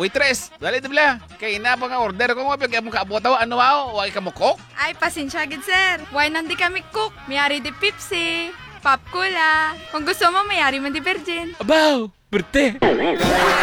Waitress, dali dibla. Kay na pa nga order ko mo pag mo kaabotaw ano mao, wa ka mo cook? Ay, pasensya gid sir. Why nandi kami cook? Mayari di Pepsi, Pop Cola. Kung gusto mo, mayari man di Virgin. Abaw, berte.